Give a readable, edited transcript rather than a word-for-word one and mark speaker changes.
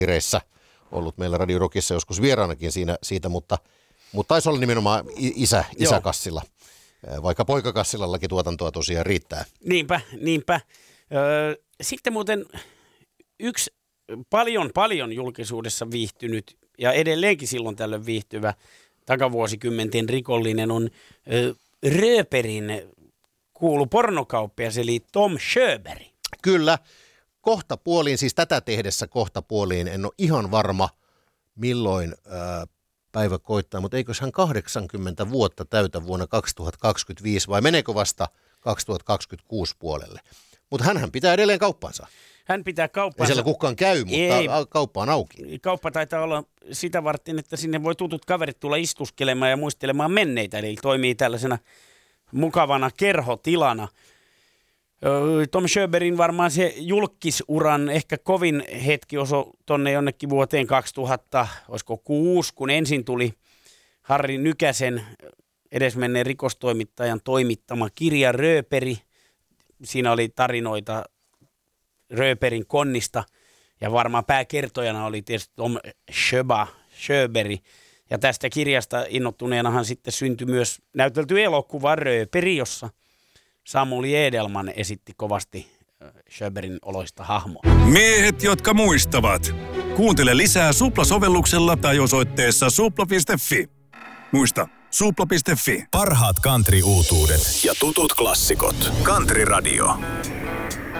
Speaker 1: reissä ollut meillä Radio Rockissa joskus vieraanakin siitä, mutta taisi olla nimenomaan isäkassilla, vaikka poikakassillakin tuotantoa tosiaan riittää.
Speaker 2: Niinpä. Sitten muuten yksi paljon julkisuudessa viihtynyt ja edelleenkin silloin tällöin viihtyvä takavuosikymmenten rikollinen on Rööperin kuulu pornokauppias eli Tom Sjöberg.
Speaker 1: Kyllä, kohtapuoliin, siis tätä tehdessä kohtapuoliin, en ole ihan varma milloin päivä koittaa, mutta eikös hän 80 vuotta täytä vuonna 2025 vai meneekö vasta 2026 puolelle? Mutta hänhän pitää edelleen kauppansa.
Speaker 2: Hän pitää kauppansa.
Speaker 1: Ei siellä kukaan käy, mutta kauppa on auki.
Speaker 2: Kauppa taitaa olla sitä varten, että sinne voi tutut kaverit tulla istuskelemaan ja muistelemaan menneitä, eli toimii tällaisena mukavana kerhotilana. Tom Sjöbergin varmaan se julkisuran ehkä kovin hetki osui tonne jonnekin vuoteen 2006, kun ensin tuli Harri Nykäsen edesmenneen rikostoimittajan toimittama kirja Rööperi. Siinä oli tarinoita Rööperin konnista ja varmaan pääkertojana oli tietysti Tom Sjöberg. Ja tästä kirjasta innottuneenahan sitten syntyi myös näytelty elokuva Rööperi, jossa Samuli Edelman esitti kovasti Sjöbergin oloista hahmoa.
Speaker 3: Miehet, jotka muistavat. Kuuntele lisää Supla-sovelluksella tai osoitteessa supla.fi. Muista, supla.fi.
Speaker 4: Parhaat country-uutuudet ja tutut klassikot. Country Radio.